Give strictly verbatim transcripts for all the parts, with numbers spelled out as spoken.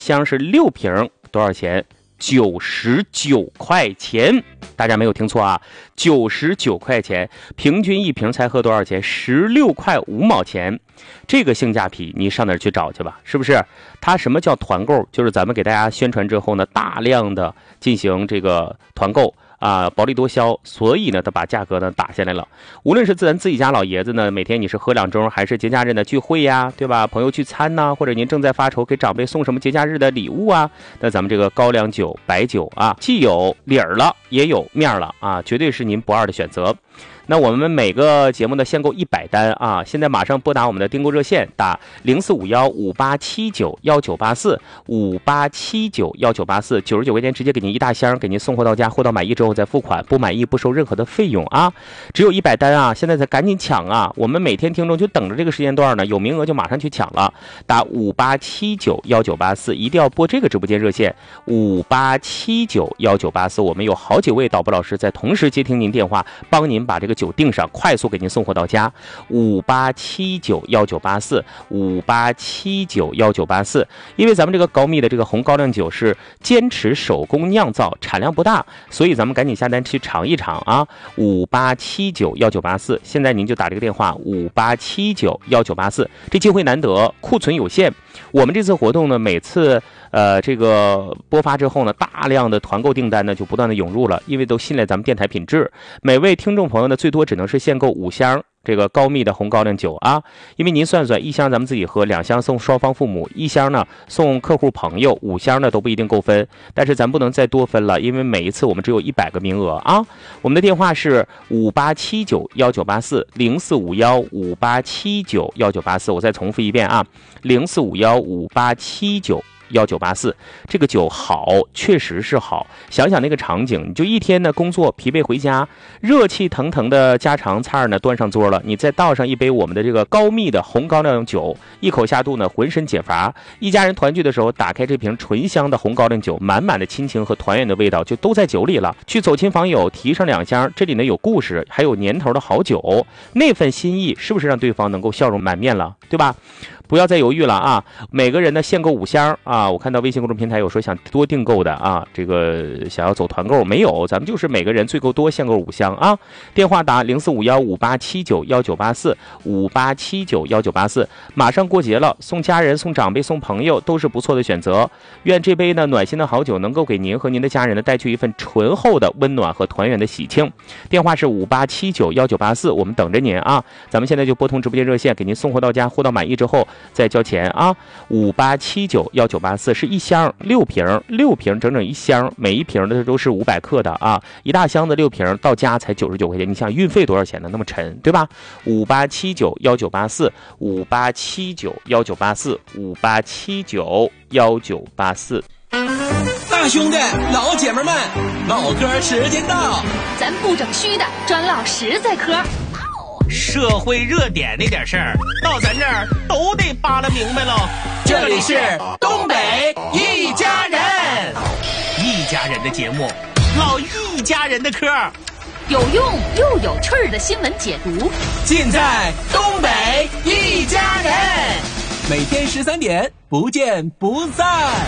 箱是六瓶，多少钱？九十九块钱，大家没有听错啊，九十九块钱，平均一瓶才喝多少钱？十六块五毛钱，这个性价比你上哪儿去找去吧？是不是？它什么叫团购？就是咱们给大家宣传之后呢，大量的进行这个团购。啊，薄利多销，所以呢，他把价格呢打下来了。无论是咱自己家老爷子呢，每天你是喝两盅，还是节假日的聚会呀，对吧？朋友聚餐呐，或者您正在发愁给长辈送什么节假日的礼物啊，那咱们这个高粱酒、白酒啊，既有理儿了，也有面了啊，绝对是您不二的选择。那我们每个节目呢限购一百单啊，现在马上拨打我们的订购热线，打零四五幺五八七九幺九八四五八七九幺九八四，九十九块钱直接给您一大箱，给您送货到家，货到满意之后再付款，不满意不收任何的费用啊，只有一百单啊，现在才赶紧抢啊！我们每天听众就等着这个时间段呢，有名额就马上去抢了，打五八七九幺九八四，一定要拨这个直播间热线五八七九幺九八四，我们有好几位导播老师在同时接听您电话，帮您把这个酒订上，快速给您送货到家。五八七九幺九八四，五八七九幺九八四。因为咱们这个高密的这个红高粱酒是坚持手工酿造，产量不大，所以咱们赶紧下单去尝一尝啊！五八七九幺九八四，现在您就打这个电话五八七九幺九八四，这机会难得，库存有限。我们这次活动呢，每次呃这个播发之后呢，大量的团购订单呢就不断的涌入了，因为都信赖咱们电台品质。每位听众朋友呢，最多只能是限购五箱这个高密的红高粱酒啊，因为您算算，一箱咱们自己喝，两箱送双方父母，一箱呢送客户朋友，五箱呢都不一定够分，但是咱不能再多分了，因为每一次我们只有一百个名额啊。我们的电话是五八七九幺九八四，零四五幺五八七九幺九八四，我再重复一遍啊，零四五幺五八七九幺九八四，这个酒好，确实是好。想想那个场景，你就一天的工作疲惫回家，热气腾腾的家常菜呢端上桌了，你再倒上一杯我们的这个高密的红高粱酒，一口下肚呢，浑身解乏。一家人团聚的时候，打开这瓶醇香的红高粱酒，满满的亲情和团圆的味道就都在酒里了。去走亲访友，提上两箱，这里呢有故事，还有年头的好酒，那份心意是不是让对方能够笑容满面了，对吧？不要再犹豫了啊！每个人呢限购五箱啊！我看到微信公众平台有说想多订购的啊，这个想要走团购没有？咱们就是每个人最够多限购五箱啊！电话打零四五幺五八七九幺九八四五八七九幺九八四。马上过节了，送家人、送长辈、送朋友都是不错的选择。愿这杯呢暖心的好酒能够给您和您的家人呢带去一份醇厚的温暖和团圆的喜庆。电话是五八七九幺九八四，我们等着您啊！咱们现在就拨通直播间热线，给您送货到家，货到满意之后再交钱啊！五八七九幺九八四是一箱六瓶，六瓶整整一箱，每一瓶的都是五百克的啊！一大箱子六瓶到家才九十九块钱，你想运费多少钱呢？那么沉，对吧？五八七九幺九八四，五八七九幺九八四，五八七九幺九八四。 大兄弟，老姐们们，唠嗑时间到， 咱不整虚的，专唠实在嗑。 社会热点那点事儿，到咱这儿都得扒拉明白了。这里是东北一家人，一家人的节目，唠一家人的嗑， 有用又有趣儿的新闻解读， 尽在东北一家人。每天十三点，不见不散。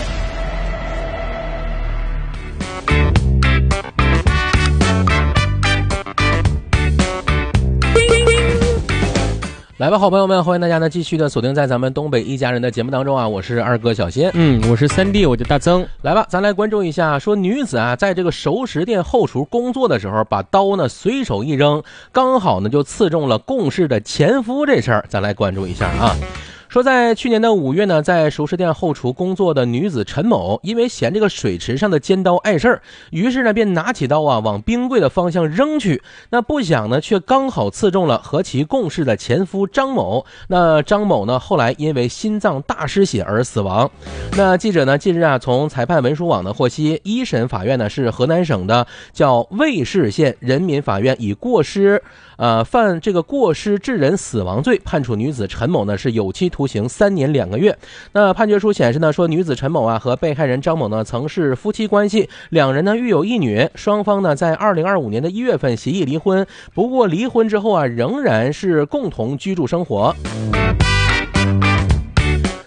来吧，好朋友们，欢迎大家呢继续的锁定在咱们东北一家人的节目当中啊！我是二哥小仙， 嗯，我是三弟，我叫大曾。 来吧，咱来关注一下，说女子啊，在这个熟食店后厨工作的时候，把刀呢随手一扔，刚好呢就刺中了共事的前夫这事儿，咱来关注一下啊。说在去年的五月呢，在熟食店后厨工作的女子陈某，因为嫌这个水池上的尖刀碍事儿，于是呢便拿起刀啊往冰柜的方向扔去。那不想呢，却刚好刺中了和其共事的前夫张某。那张某呢，后来因为心脏大失血而死亡。那记者呢，近日啊，从裁判文书网呢获悉，一审法院呢是河南省的叫魏市县人民法院，以过失呃犯这个过失致人死亡罪，判处女子陈某呢是有期徒刑三年两个月。那判决书显示呢，说女子陈某啊和被害人张某呢曾是夫妻关系，两人呢育有一女，双方呢在二零二五年的一月份协议离婚，不过离婚之后啊仍然是共同居住生活。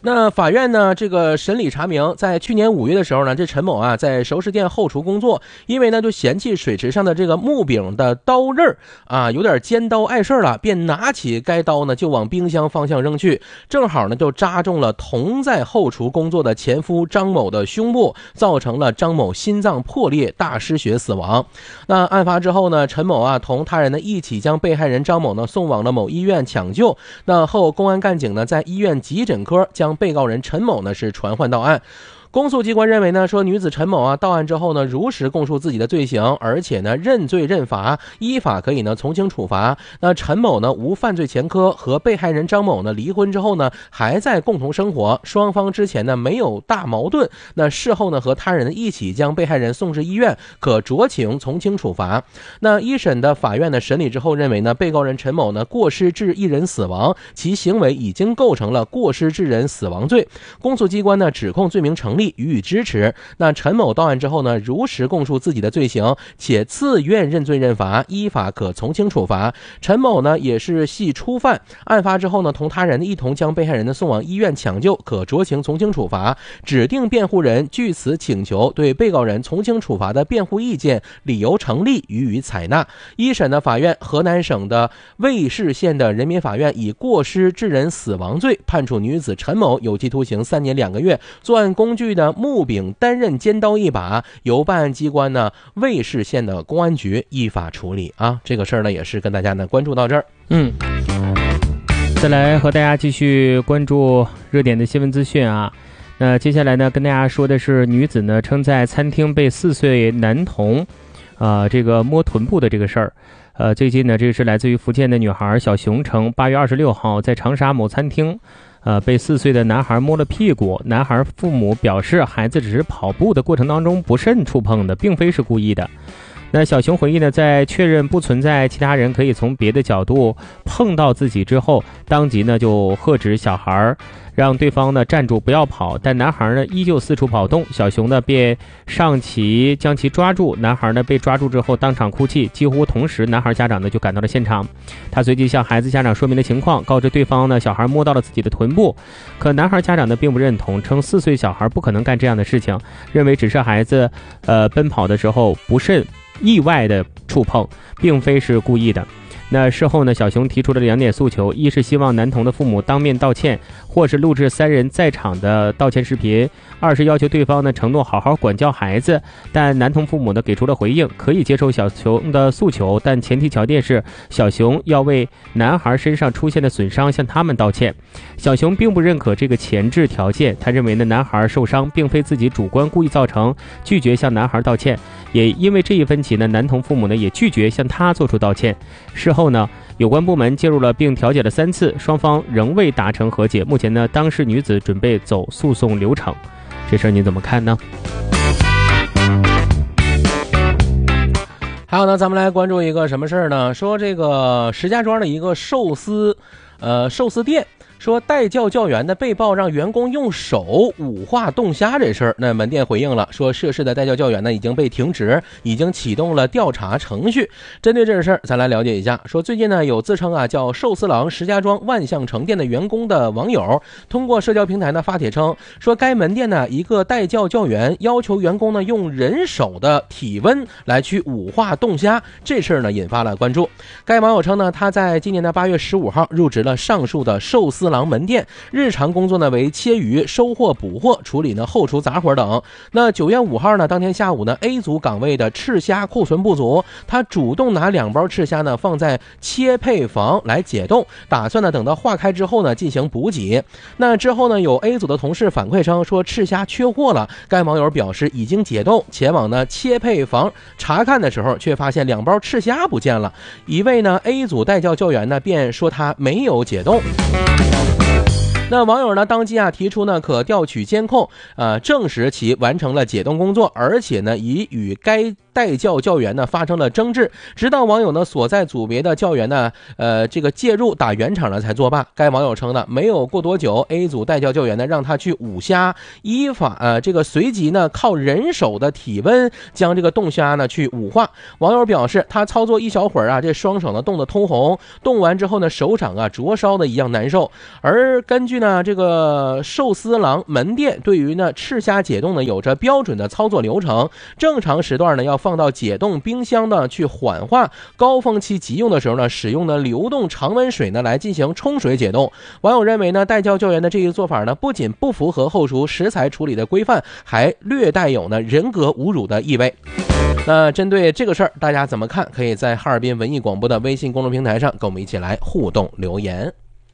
那法院呢，这个审理查明，在去年五月的时候呢，这陈某啊在熟食店后厨工作，因为呢就嫌弃水池上的这个木柄的刀刃啊有点尖刀碍事了，便拿起该刀呢就往冰箱方向扔去，正好呢就扎中了同在后厨工作的前夫张某的胸部，造成了张某心脏破裂大失血死亡。那案发之后呢，陈某啊同他人呢一起将被害人张某呢送往了某医院抢救。那后公安干警呢在医院急诊科将被告人陈某呢是传唤到案。公诉机关认为呢，说女子陈某啊到案之后呢，如实供述自己的罪行，而且呢认罪认罚，依法可以呢从轻处罚。那陈某呢无犯罪前科，和被害人张某呢离婚之后呢还在共同生活，双方之前呢没有大矛盾。那事后呢和他人一起将被害人送至医院，可酌情从轻处罚。那一审的法院呢审理之后认为呢，被告人陈某呢过失致一人死亡，其行为已经构成了过失致人死亡罪。公诉机关呢指控罪名成立，予以支持。那陈某到案之后呢，如实供述自己的罪行，且自愿认罪认罚，依法可从轻处罚。陈某呢也是系初犯，案发之后呢，同他人一同将被害人呢送往医院抢救，可酌情从轻处罚。指定辩护人据此请求对被告人从轻处罚的辩护意见理由成立，予以采纳。一审的法院，河南省的卫视县的人民法院以过失致人死亡罪判处女子陈某有期徒刑三年两个月，作案工具的木柄单刃尖刀一把，由办案机关呢卫视县的公安局依法处理啊。这个事儿呢也是跟大家呢关注到这儿。 嗯，再来和大家继续关注热点的新闻资讯啊。那接下来呢跟大家说的是，女子呢称在餐厅被四岁男童啊、呃、这个摸臀部的这个事儿。呃，最近呢，这个是来自于福建的女孩小熊称，八月二十六号在长沙某餐厅，呃，被四岁的男孩摸了屁股。男孩父母表示，孩子只是跑步的过程当中不慎触碰的，并非是故意的。那小熊回忆呢，在确认不存在其他人可以从别的角度碰到自己之后，当即呢就喝止小孩，让对方呢站住不要跑，但男孩呢依旧四处跑动。小熊呢便上其将其抓住，男孩呢被抓住之后当场哭泣。几乎同时，男孩家长呢就赶到了现场，他随即向孩子家长说明了情况，告知对方呢小孩摸到了自己的臀部。可男孩家长呢并不认同，称四岁小孩不可能干这样的事情，认为只是孩子呃奔跑的时候不慎意外的触碰，并非是故意的。那事后呢，小熊提出了两点诉求：一是希望男童的父母当面道歉，或是录制三人在场的道歉视频；二是要求对方呢承诺好好管教孩子。但男童父母呢给出了回应，可以接受小熊的诉求，但前提条件是小熊要为男孩身上出现的损伤向他们道歉。小熊并不认可这个前置条件，他认为呢男孩受伤并非自己主观故意造成，拒绝向男孩道歉。也因为这一分歧呢，男童父母呢也拒绝向他做出道歉。事后呢，有关部门介入了并调解了三次，双方仍未达成和解。目前呢，当事女子准备走诉讼流程，这事儿你怎么看呢？ 还有呢，咱们来关注一个什么事儿呢？说这个石家庄的一个寿司，呃，寿司店。说带教教员的被曝让员工用手五化冻虾这事儿，那门店回应了，说涉事的带教教员呢已经被停职，已经启动了调查程序。针对这个事儿，咱来了解一下。说最近呢有自称啊叫寿司郎石家庄万象城店的员工的网友，通过社交平台呢发帖称，说该门店呢一个带教教员要求员工呢用人手的体温来去五化冻虾，这事儿呢引发了关注。该网友称呢，他在今年的八月十五号入职了上述的寿司郎门店，日常工作呢为切鱼、收货、补货、处理呢后厨杂活等。那九月五号呢，当天下午呢 A 组岗位的赤虾库存不足，他主动拿两包赤虾呢放在切配房来解冻，打算呢等到化开之后呢进行补给。那之后呢，有 A 组的同事反馈称说赤虾缺货了，该网友表示已经解冻，前往呢切配房查看的时候，却发现两包赤虾不见了。一位呢 A 组带教教员呢便说他没有解冻。那网友呢当即啊提出呢可调取监控，呃证实其完成了解冻工作，而且呢已与该带教教员呢发生了争执，直到网友呢所在组别的教员呢呃这个介入打圆场了才作罢。该网友称呢，没有过多久 A 组带教教员呢让他去捂虾，依法呃这个随即呢靠人手的体温将这个冻虾呢去捂化。网友表示，他操作一小会儿啊，这双手呢冻得通红，冻完之后呢手掌啊灼烧的一样难受。而根据据呢这个寿司郎门店对于呢赤虾解冻呢有着标准的操作流程，正常时段呢要放到解冻冰箱呢去缓化，高峰期急用的时候呢使用呢流动常温水呢来进行冲水解冻。网友认为呢带教教员的这一做法呢不仅不符合后厨食材处理的规范，还略带有呢人格侮辱的意味。那针对这个事儿大家怎么看？可以在哈尔滨文艺广播的微信公众平台上跟我们一起来互动留言。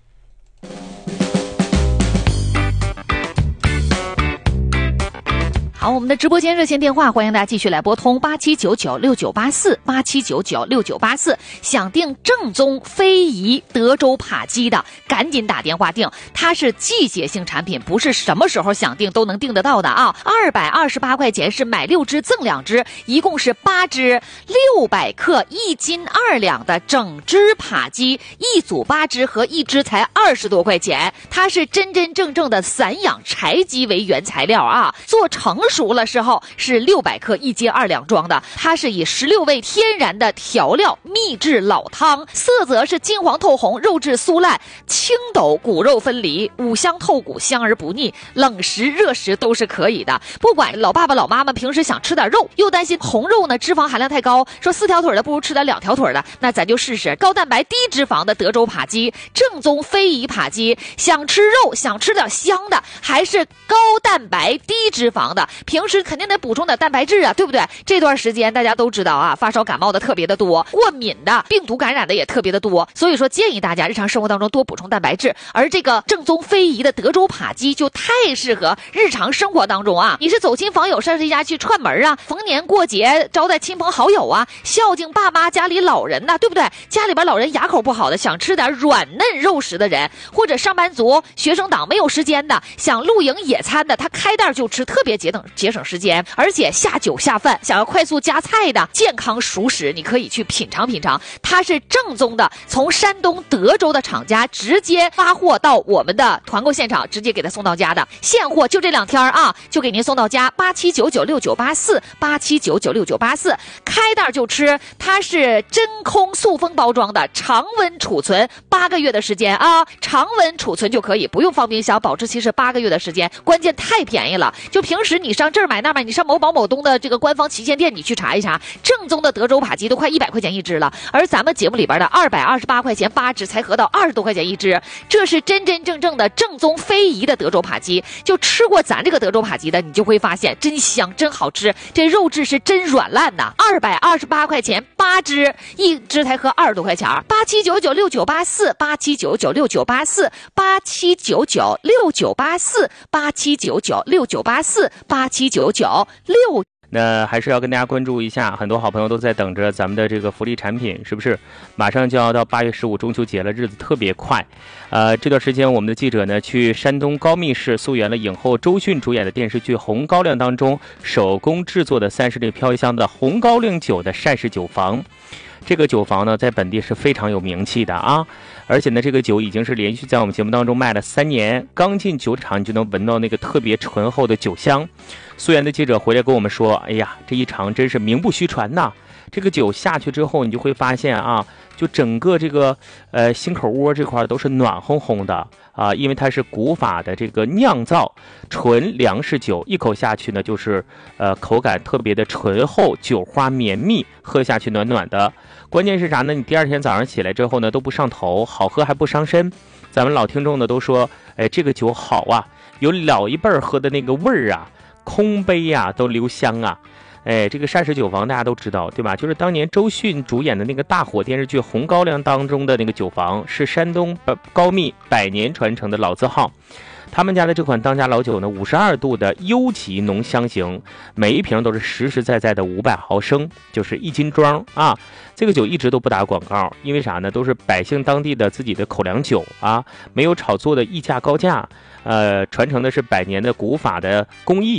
好，我们的直播间热线电话，欢迎大家继续来拨通八七九九六九八四八七九九六九八四，想订正宗非遗德州扒鸡的，赶紧打电话订，它是季节性产品，不是什么时候想订都能订得到的啊！二百二十八块钱是买六只赠两只，一共是八只，六百克一斤二两的整只扒鸡，一组八只和一只才二十多块钱，它是真真正正的散养柴鸡为原材料啊，做成熟了时候是六百克一斤二两装的，它是以十六味天然的调料秘制老汤，色泽是金黄透红，肉质酥烂，青抖骨肉分离，五香透骨，香而不腻，冷食热食都是可以的。不管老爸爸老妈妈平时想吃点肉，又担心红肉呢脂肪含量太高，说四条腿的不如吃点两条腿的，那咱就试试高蛋白低脂肪的德州扒鸡，正宗非遗扒鸡。想吃肉想吃点香的，还是高蛋白低脂肪的，平时肯定得补充点蛋白质啊，对不对？这段时间大家都知道啊，发烧感冒的特别的多，过敏的病毒感染的也特别的多，所以说建议大家日常生活当中多补充蛋白质。而这个正宗非遗的德州扒鸡就太适合日常生活当中啊，你是走亲访友上谁家去串门啊，逢年过节招待亲朋好友啊，孝敬爸妈家里老人呐、啊，对不对？家里边老人牙口不好的，想吃点软嫩肉食的人，或者上班族学生党没有时间的，想露营野餐的，他开袋就吃，特别节省节省时间，而且下酒下饭，想要快速加菜的健康熟食，你可以去品尝品尝。它是正宗的，从山东德州的厂家直接发货到我们的团购现场，直接给他送到家的，现货就这两天啊，就给您送到家。八七九九六九八四八七九九六九八四，开袋就吃，它是真空塑封包装的，常温储存八个月的时间啊，常温储存就可以，不用放冰箱，保质期是八个月的时间。关键太便宜了，就平时你上这儿买那儿买，你上某宝某东的这个官方旗舰店你去查一查，正宗的德州扒鸡都快一百块钱一只了，而咱们节目里边的二百二十八块钱八只才合到二十多块钱一只，这是真真正正的正宗非遗的德州扒鸡。就吃过咱这个德州扒鸡的，你就会发现真香真好吃，这肉质是真软烂呐。二百二十八块钱八只，一只才合二十多块钱。八七九九六九八四八七九九六九八四八七九九六九八四八七九九六九八四八七九九六。 那还是要跟大家关注一下，很多好朋友都在等着咱们的这个福利产品，是不是？马上就要到八月十五中秋节了，日子特别快。呃，这段时间我们的记者呢去山东高密市溯源了影后周迅主演的电视剧《红高粱》当中手工制作的三十里飘香的红高粱酒的膳食酒坊。这个酒坊呢在本地是非常有名气的啊，而且呢这个酒已经是连续在我们节目当中卖了三年，刚进酒厂你就能闻到那个特别醇厚的酒香。溯源的记者回来跟我们说，哎呀，这一尝真是名不虚传呐，这个酒下去之后你就会发现啊，就整个这个呃心口窝这块都是暖烘烘的啊，因为它是古法的这个酿造纯粮食酒，一口下去呢就是呃口感特别的醇厚，酒花绵密，喝下去暖暖的。关键是啥呢？你第二天早上起来之后呢都不上头，好喝还不伤身。咱们老听众呢都说，哎，这个酒好啊，有老一辈儿喝的那个味儿啊，空杯呀、啊、都留香啊。哎，这个膳食酒坊大家都知道对吧？就是当年周迅主演的那个大火电视剧《红高粱》当中的那个酒坊，是山东高密百年传承的老字号。他们家的这款当家老酒呢，五十二度的优级浓香型，每一瓶都是实实在在的五百毫升，就是一斤装啊。这个酒一直都不打广告，因为啥呢？都是百姓当地的自己的口粮酒啊，没有炒作的溢价高价，呃，传承的是百年的古法的工艺，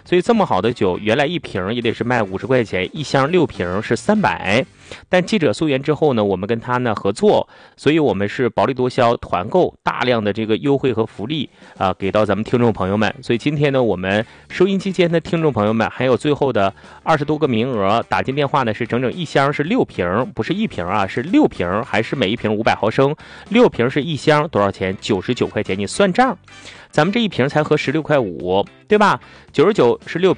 所以这么好的酒，原来一瓶也得是卖五十块钱，一箱六瓶是三百。但记者溯源之后呢，我们跟他呢合作，所以我们是薄利多销，团购大量的这个优惠和福利啊、呃，给到咱们听众朋友们。所以今天呢，我们收音机间的听众朋友们，还有最后的二十多个名额，打进电话呢是整整一箱是六瓶，不是一瓶啊，是六瓶，还是每一瓶五百毫升，六瓶是一箱，多少钱？九十九块钱，你算账。咱们这一瓶才合十六块五，对吧？九十九是六瓶。